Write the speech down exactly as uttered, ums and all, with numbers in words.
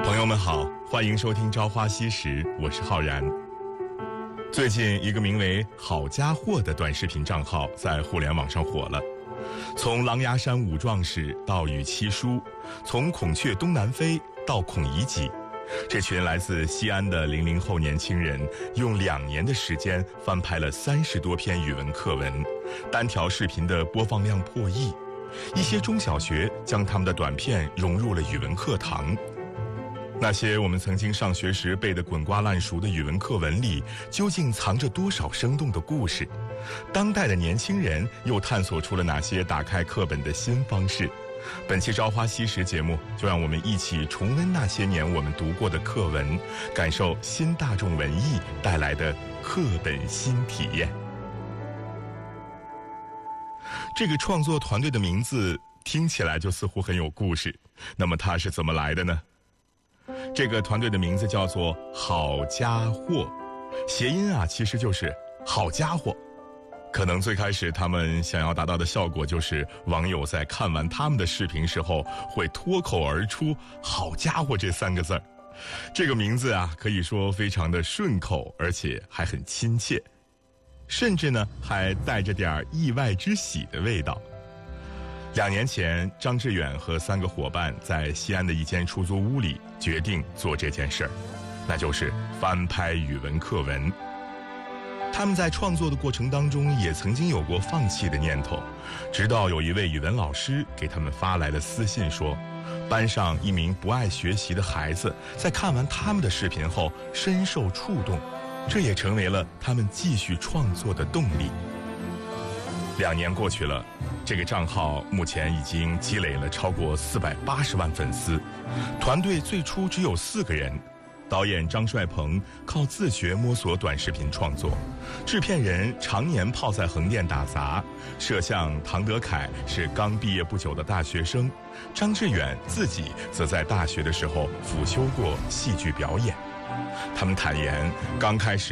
朋友们好，欢迎收听《朝花夕拾》，我是浩然。最近一个名为“好家伙”的短视频账号在互联网上火了。从狼牙山五壮士到与七叔，从孔雀东南飞到孔乙己，这群来自西安的零零后年轻人用两年的时间翻拍了三十多篇语文课文，单条视频的播放量破亿。一些中小学将他们的短片融入了语文课堂。那些我们曾经上学时背得滚瓜烂熟的语文课文里，究竟藏着多少生动的故事？当代的年轻人又探索出了哪些打开课本的新方式？本期《朝花夕拾》节目，就让我们一起重温那些年我们读过的课文，感受新大众文艺带来的课本新体验。这个创作团队的名字听起来就似乎很有故事，那么它是怎么来的呢？这个团队的名字叫做好家伙，谐音啊其实就是好家伙。可能最开始他们想要达到的效果就是网友在看完他们的视频时候会脱口而出好家伙这三个字儿。这个名字啊可以说非常的顺口，而且还很亲切，甚至呢还带着点意外之喜的味道。两年前，张志远和三个伙伴在西安的一间出租屋里决定做这件事儿，那就是翻拍语文课文。他们在创作的过程当中也曾经有过放弃的念头，直到有一位语文老师给他们发来了私信说，班上一名不爱学习的孩子在看完他们的视频后深受触动，这也成为了他们继续创作的动力。两年过去了，这个账号目前已经积累了超过四百八十万粉丝。团队最初只有四个人，导演张帅鹏靠自学摸索短视频创作，制片人常年泡在横店打杂，摄像唐德凯是刚毕业不久的大学生，张志远自己则在大学的时候辅修过戏剧表演。他们坦言，刚开始